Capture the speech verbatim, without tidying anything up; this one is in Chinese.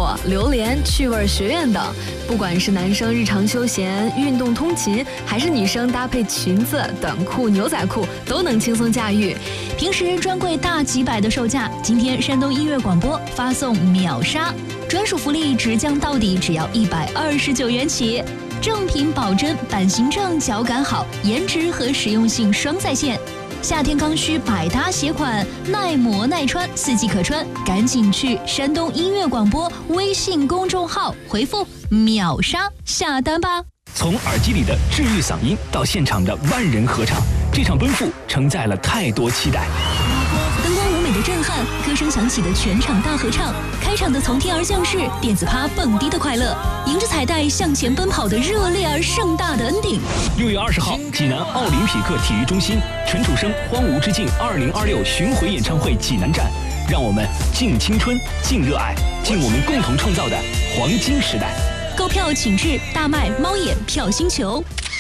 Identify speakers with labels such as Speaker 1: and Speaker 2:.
Speaker 1: 果、榴莲、趣味学院等。不管是男生日常休闲、运动通勤，还是女生搭配裙子、短裤、牛仔裤，都能轻松驾驭。
Speaker 2: 平时专柜大几百的售价，今天山东音乐广播发送秒杀，专属福利直降到底，只要一百二十九元起。正品保真，版型正，脚感好，颜值和实用性双在线。夏天刚需百搭鞋款，耐磨耐穿，四季可穿，赶紧去山东音乐广播微信公众号回复秒杀下单吧。
Speaker 3: 从耳机里的治愈嗓音到现场的万人合唱，这场奔赴承载了太多期待。
Speaker 2: 灯光舞美的震撼，歌声响起的全场大合唱，开场的从天而降世，电子趴蹦迪的快乐，迎着彩带向前奔跑的热烈而盛大的 ending。
Speaker 3: 六月二十号，济南奥林匹克体育中心，陈楚生《荒芜之境》二零二六巡回演唱会济南站，让我们敬青春、敬热爱、敬我们共同创造的黄金时代。
Speaker 2: 购票请至大麦、猫眼、票星球。